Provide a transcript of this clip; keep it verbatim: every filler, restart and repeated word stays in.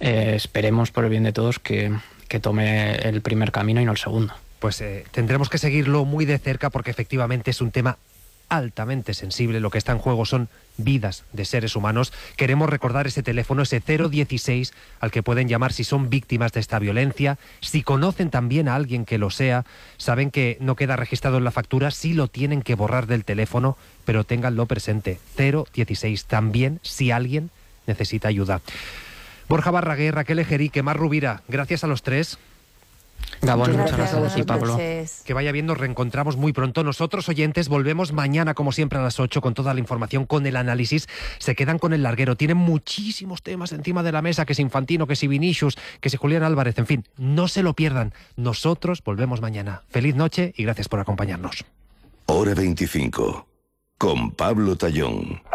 eh, esperemos por el bien de todos que, que tome el primer camino y no el segundo. Pues eh, tendremos que seguirlo muy de cerca porque efectivamente es un tema altamente sensible. Lo que está en juego son vidas de seres humanos. Queremos recordar ese teléfono, ese cero dieciséis, al que pueden llamar si son víctimas de esta violencia. Si conocen también a alguien que lo sea, saben que no queda registrado en la factura, sí lo tienen que borrar del teléfono, pero ténganlo presente. cero dieciséis, también si alguien necesita ayuda. Borja Barraguer, Raquel Ejerique, Mar Rubira, gracias a los tres. Gabón, muchas Gracias gracias a ti, a Pablo. vosotros. Que vaya bien, nos reencontramos muy pronto. Nosotros, oyentes, volvemos mañana, como siempre, a las ocho, con toda la información, con el análisis. Se quedan con el larguero. Tienen muchísimos temas encima de la mesa, que si Infantino, que si Vinicius, que si Julián Álvarez, en fin, no se lo pierdan. Nosotros volvemos mañana. Feliz noche y gracias por acompañarnos. Hora veinticinco, con Pablo Tallón.